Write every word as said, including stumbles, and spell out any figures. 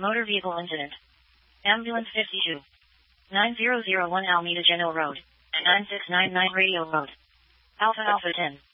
Motor vehicle incident. Ambulance fifty-two. nine zero zero one Alameda Genoa Road. nine six nine nine Radio Road. Alpha Alpha ten.